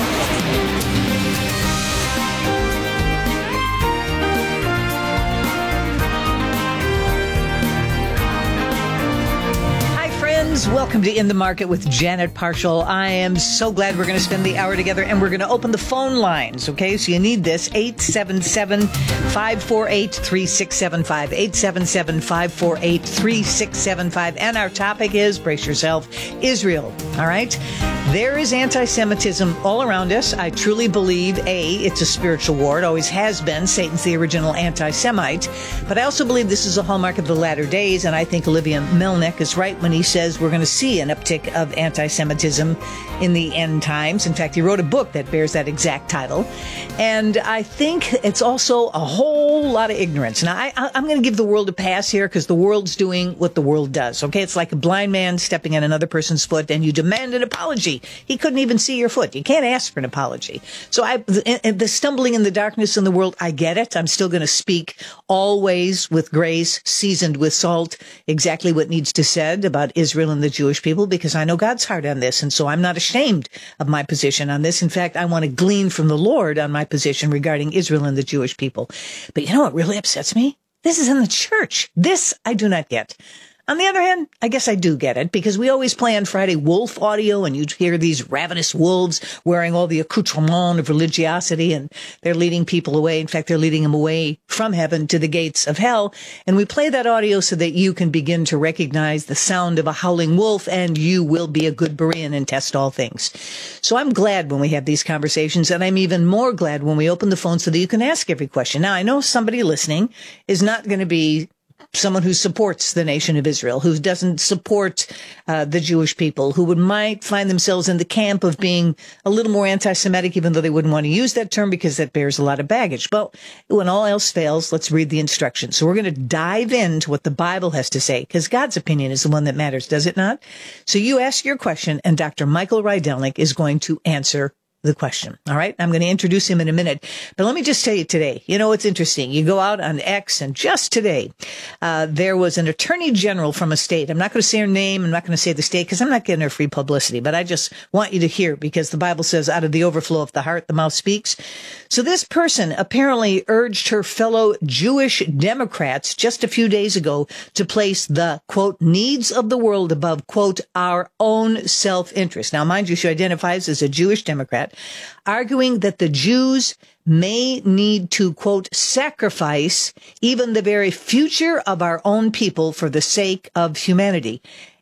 [SPEAKER 28] Welcome to In the Market with Janet Parshall. I am so glad we're going to spend the hour together, and we're going to open the phone lines, okay? So you need this, eight seven seven, five four eight, three six seven five, eight seven seven, five four eight, three six seven five. And our topic is, brace yourself, Israel, all right? There is anti-Semitism all around us. I truly believe, A, it's a spiritual war. It always has been. Satan's the original anti-Semite. But I also believe this is a hallmark of the latter days, and I think Olivia Melnick is right when he says we're going to see an uptick of anti-Semitism in the end times. In fact, he wrote a book that bears that exact title. And I think it's also a whole lot of ignorance. Now, I, I'm going to give the world a pass here because the world's doing what the world does, okay? It's like a blind man stepping on another person's foot and you demand an apology. He couldn't even see your foot. You can't ask for an apology. So I, the, the stumbling in the darkness in the world, I get it. I'm still going to speak always with grace, seasoned with salt, exactly what needs to be said about Israel and the Jewish people, because I know God's heart on this. And so I'm not ashamed of my position on this. In fact, I want to glean from the Lord on my position regarding Israel and the Jewish people. But you know what really upsets me? This is in the church. This I do not get. On the other hand, I guess I do get it, because we always play on Friday wolf audio, and you hear these ravenous wolves wearing all the accoutrement of religiosity, and they're leading people away. In fact, they're leading them away from heaven to the gates of hell. And we play that audio so that you can begin to recognize the sound of a howling wolf, and you will be a good Berean and test all things. So I'm glad when we have these conversations, and I'm even more glad when we open the phone so that you can ask every question. Now, I know somebody listening is not going to be someone who supports the nation of Israel, who doesn't support uh, the Jewish people, who would might find themselves in the camp of being a little more anti-Semitic, even though they wouldn't want to use that term because that bears a lot of baggage. But when all else fails, let's read the instructions. So we're going to dive into what the Bible has to say, because God's opinion is the one that matters, does it not? So you ask your question, and Doctor Michael Rydelnik is going to answer the question. All right. I'm going to introduce him in a minute, but let me just tell you today, you know, it's interesting. You go out on X, and just today, uh, there was an attorney general from a state. I'm not going to say her name. I'm not going to say the state because I'm not getting her free publicity, but I just want you to hear, because the Bible says out of the overflow of the heart, the mouth speaks. So this person apparently urged her fellow Jewish Democrats just a few days ago to place the, quote, needs of the world above, quote, our own self-interest. Now, mind you, she identifies as a Jewish Democrat, arguing that the Jews may need to, quote, sacrifice even the very future of our own people for the sake of humanity.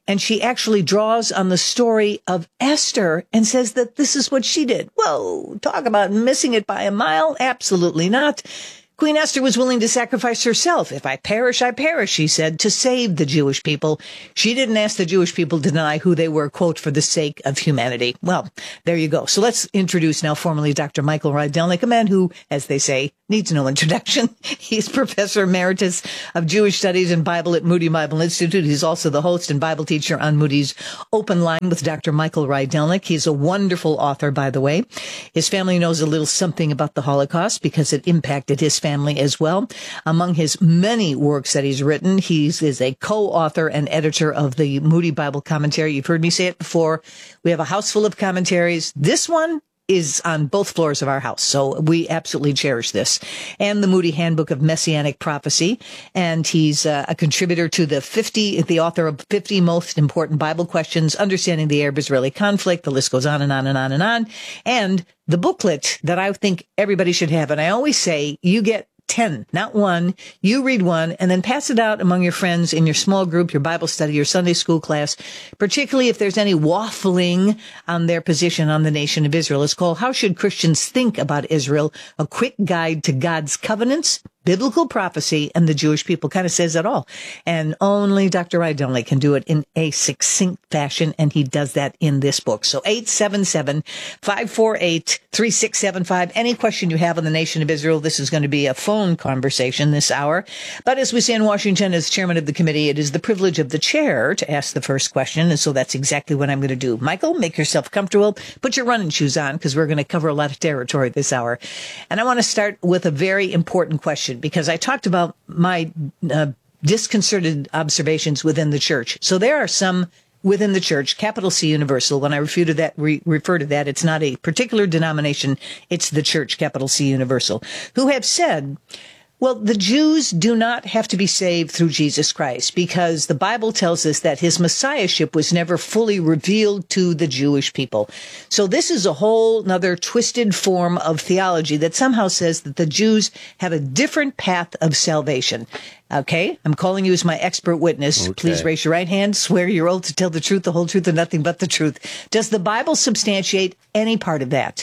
[SPEAKER 28] And she actually draws on the story of Esther and says that this is what she did. Whoa, talk about missing it by a mile. Absolutely not. Queen Esther was willing to sacrifice herself. If I perish, I perish, she said, to save the Jewish people. She didn't ask the Jewish people to deny who they were, quote, for the sake of humanity. Well, there you go. So let's introduce now formally Doctor Michael Rydelnik, a man who, as they say, needs no introduction. He's Professor Emeritus of Jewish Studies and Bible at Moody Bible Institute. He's also the host and Bible teacher on Moody's Open Line with Doctor Michael Rydelnik. He's a wonderful author, by the way. His family knows a little something about the Holocaust because it impacted his family. family as well. Among his many works that he's written, he is a co-author and editor of the Moody Bible Commentary. You've heard me say it before. We have a house full of commentaries. This one is on both floors of our house, so we absolutely cherish this. And the Moody Handbook of Messianic Prophecy. And he's uh, a contributor to the fifty, the author of fifty Most Important Bible Questions, Understanding the Arab-Israeli Conflict. The list goes on and on and on and on. And the booklet that I think everybody should have. And I always say, you get ten, not one. You read one and then pass it out among your friends in your small group, your Bible study, your Sunday school class, particularly if there's any waffling on their position on the nation of Israel. It's called How Should Christians Think About Israel? A Quick Guide to God's Covenants, Biblical Prophecy, and the Jewish People. Kind of says it all. And only Doctor Rydelnik can do it in a succinct fashion, and he does that in this book. So eight seven seven, five four eight, three six seven five. Any question you have on the nation of Israel, this is going to be a phone conversation this hour. But as we say in Washington, as chairman of the committee, it is the privilege of the chair to ask the first question, and so that's exactly what I'm going to do. Michael, make yourself comfortable. Put your running shoes on, because we're going to cover a lot of territory this hour. And I want to start with a very important question, because I talked about my uh, disconcerted observations within the church. So there are some within the church, capital C Universal. When I refer to that, re- refer to that, it's not a particular denomination. It's the church, capital C Universal, who have said, well, the Jews do not have to be saved through Jesus Christ, because the Bible tells us that his messiahship was never fully revealed to the Jewish people. So this is a whole another twisted form of theology that somehow says that the Jews have a different path of salvation. Okay, I'm calling you as my expert witness. Okay. Please raise your right hand. Swear your oath to tell the truth, the whole truth, and nothing but the truth. Does the Bible substantiate any part of that?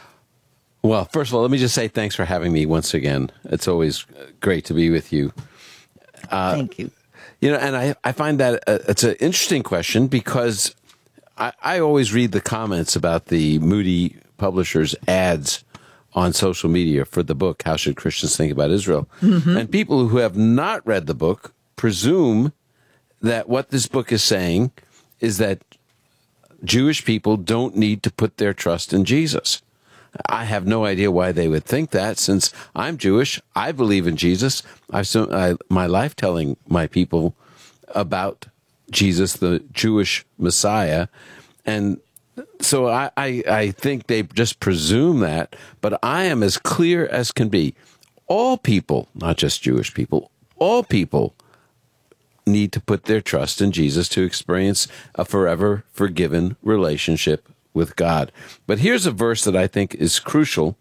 [SPEAKER 2] Well, first of all, let me just say thanks for having me once again. It's always great to be with you.
[SPEAKER 28] Uh, Thank you.
[SPEAKER 2] You know, and I, I find that uh, it's an interesting question, because I, I always read the comments about the Moody Publishers ads on social media for the book, How Should Christians Think About Israel? Mm-hmm. And people who have not read the book presume that what this book is saying is that Jewish people don't need to put their trust in Jesus. I have no idea why they would think that, since I'm Jewish. I believe in Jesus. I've spent I, my life telling my people about Jesus, the Jewish Messiah. And so I, I, I think they just presume that. But I am as clear as can be. All people, not just Jewish people, all people need to put their trust in Jesus to experience a forever forgiven relationship with God. But here's a verse that I think is crucial.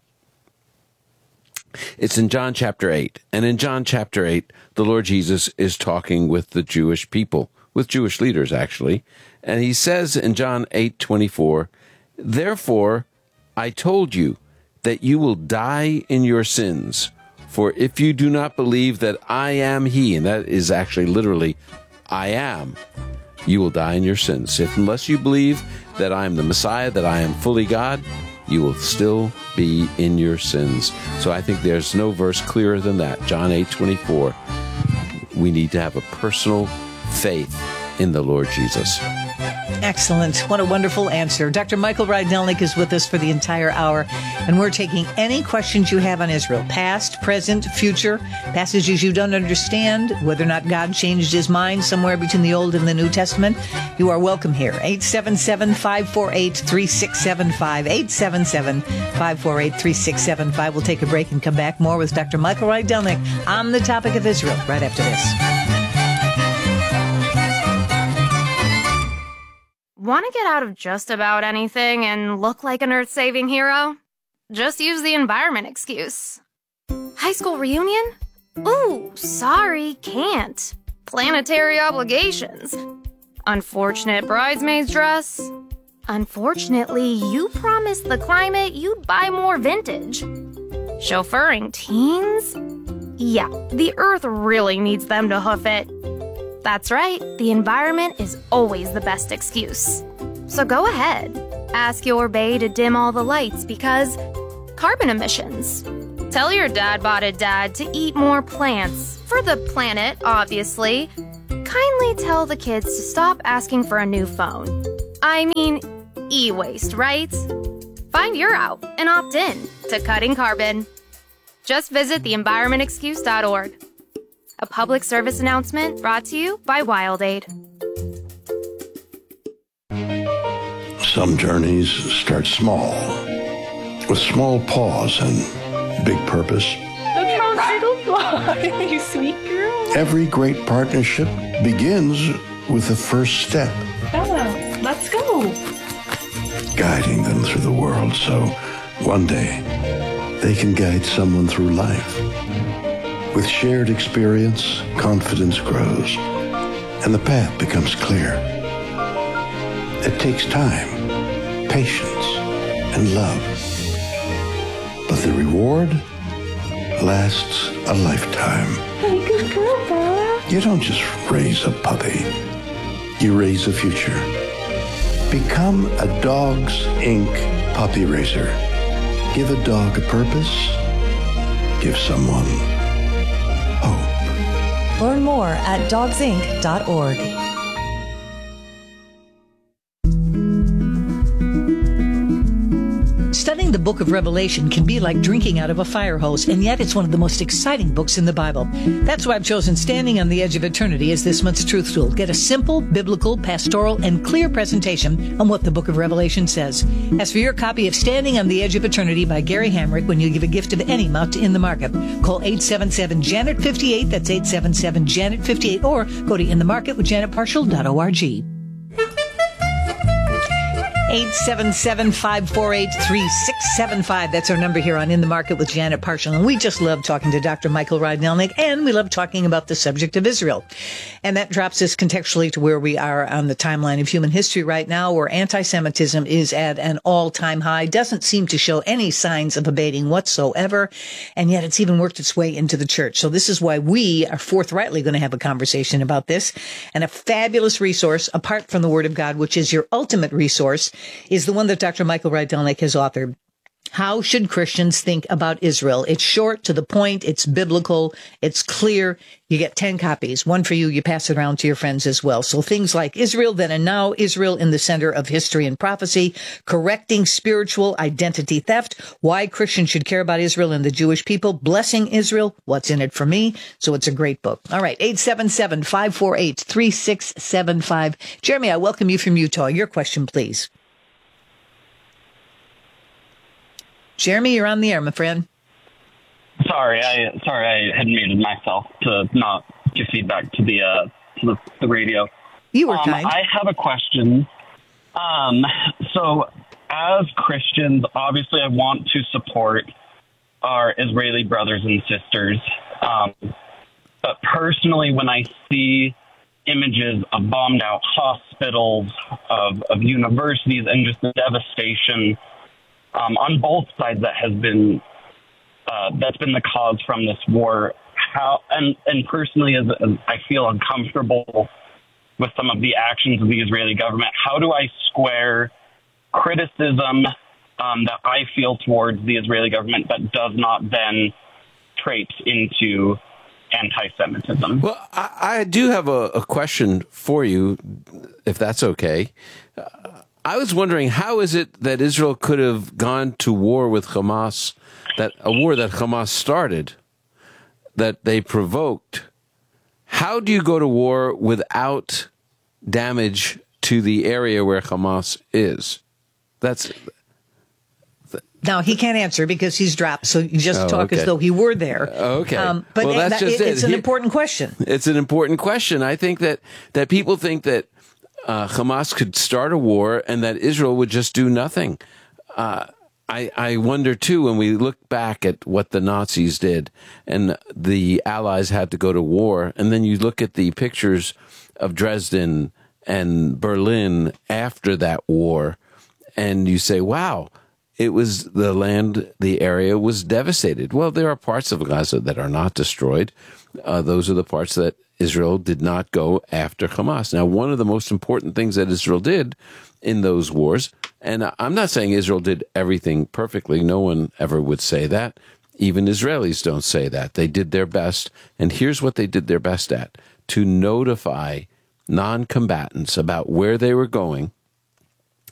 [SPEAKER 2] It's in John chapter eight. And in John chapter eight, the Lord Jesus is talking with the Jewish people, with Jewish leaders, actually. And he says in John eight twenty-four, "Therefore, I told you that you will die in your sins. For if you do not believe that I am he," and that is actually literally, I am, "you will die in your sins. If unless you believe that I am the Messiah, that I am fully God, you will still be in your sins." So I think there's no verse clearer than that. John eight twenty-four. We need to have a personal faith in the Lord Jesus.
[SPEAKER 28] Excellent. What a wonderful answer. Doctor Michael Rydelnik is with us for the entire hour, and we're taking any questions you have on Israel, past, present, future, passages you don't understand, whether or not God changed his mind somewhere between the Old and the New Testament. You are welcome here. eight seven seven, five four eight, three six seven five. eight seven seven, five four eight, three six seven five. We'll take a break and come back more with Doctor Michael Rydelnik on the topic of Israel right after this.
[SPEAKER 5] Want to get out of just about anything and look like an earth-saving hero? Just use the environment excuse. High school reunion? Ooh, sorry, can't. Planetary obligations. Unfortunate bridesmaid's dress. Unfortunately, you promised the climate you'd buy more vintage. Chauffeuring teens? Yeah, the earth really needs them to hoof it. That's right, the environment is always the best excuse. So go ahead, ask your bae to dim all the lights because carbon emissions. Tell your dad bod a dad to eat more plants, for the planet, obviously. Kindly tell the kids to stop asking for a new phone. I mean, e-waste, right? Find your out and opt in to cutting carbon. Just visit the environment excuse dot org. A public service announcement brought to you by WildAid.
[SPEAKER 6] Some journeys start small, with small pause and big purpose.
[SPEAKER 24] Look how little fly, you sweet girl.
[SPEAKER 6] Every great partnership begins with the first step.
[SPEAKER 24] Bella, let's go.
[SPEAKER 6] Guiding them through the world so one day they can guide someone through life. With shared experience, confidence grows, and the path becomes clear. It takes time, patience, and love. But the reward lasts a lifetime.
[SPEAKER 24] Hey, good girl, Bella.
[SPEAKER 6] You don't just raise a puppy. You raise a future. Become a Dogs Incorporated puppy raiser. Give a dog a purpose. Give someone hope.
[SPEAKER 16] Learn more at dogs inc dot org.
[SPEAKER 28] Studying the book of Revelation can be like drinking out of a fire hose, and yet it's one of the most exciting books in the Bible. That's why I've chosen Standing on the Edge of Eternity as this month's truth tool. Get a simple, biblical, pastoral, and clear presentation on what the book of Revelation says. As for your copy of Standing on the Edge of Eternity by Gary Hamrick when you give a gift of any amount to In the Market, call eight seven seven, Janet fifty-eight, that's eight seven seven, Janet fifty-eight, or go to in the market with janet partial dot org. eight seven seven, five four eight, three six seven five. That's our number here on In the Market with Janet Partial. And we just love talking to Doctor Michael Rydnelnik, and we love talking about the subject of Israel. And that drops us contextually to where we are on the timeline of human history right now, where anti-Semitism is at an all-time high, doesn't seem to show any signs of abating whatsoever, and yet it's even worked its way into the church. So this is why we are forthrightly going to have a conversation about this. And a fabulous resource, apart from the Word of God, which is your ultimate resource, is the one that Doctor Michael Rydnelnik has authored. How should Christians think about Israel? It's short, to the point, it's biblical, it's clear. You get ten copies, one for you, you pass it around to your friends as well. So things like Israel Then and Now, Israel in the Center of History and Prophecy, Correcting Spiritual Identity Theft, Why Christians Should Care About Israel and the Jewish People, Blessing Israel, What's in It for Me? So it's a great book. All right, eight seven seven, five four eight, three six seven five. Jeremy, I welcome you from Utah. Your question, please. Jeremy, you're on the air, my friend.
[SPEAKER 7] Sorry, I sorry I had muted myself to not give feedback to the uh, to the, the radio.
[SPEAKER 28] You were
[SPEAKER 7] um,
[SPEAKER 28] kind.
[SPEAKER 7] I have a question. Um, so, as Christians, obviously, I want to support our Israeli brothers and sisters. Um, but personally, when I see images of bombed out hospitals, of, of universities, and just the devastation Um, on both sides that has been uh, that's been the cause from this war. How and and personally, as, as I feel uncomfortable with some of the actions of the Israeli government. How do I square criticism um, that I feel towards the Israeli government that does not then traipse into anti-Semitism?
[SPEAKER 2] Well, I, I do have a, a question for you, if that's okay. Uh, I was wondering, how is it that Israel could have gone to war with Hamas, that a war that Hamas started, that they provoked? How do you go to war without damage to the area where Hamas is? That's
[SPEAKER 28] Now, he can't answer because he's dropped, so you just
[SPEAKER 2] oh,
[SPEAKER 28] talk
[SPEAKER 2] okay.
[SPEAKER 28] as though he were there.
[SPEAKER 2] Okay.
[SPEAKER 28] Um, but
[SPEAKER 2] well, that's
[SPEAKER 28] that,
[SPEAKER 2] just
[SPEAKER 28] it,
[SPEAKER 2] it.
[SPEAKER 28] it's an
[SPEAKER 2] He,
[SPEAKER 28] important question.
[SPEAKER 2] It's an important question. I think that, that people think that uh, Hamas could start a war and that Israel would just do nothing. Uh, I, I wonder, too, when we look back at what the Nazis did and the Allies had to go to war, and then you look at the pictures of Dresden and Berlin after that war, and you say, wow, it was the land, the area was devastated. Well, there are parts of Gaza that are not destroyed. Uh, those are the parts that Israel did not go after Hamas. Now, one of the most important things that Israel did in those wars, and I'm not saying Israel did everything perfectly. No one ever would say that. Even Israelis don't say that. They did their best. And here's what they did their best at: to notify non-combatants about where they were going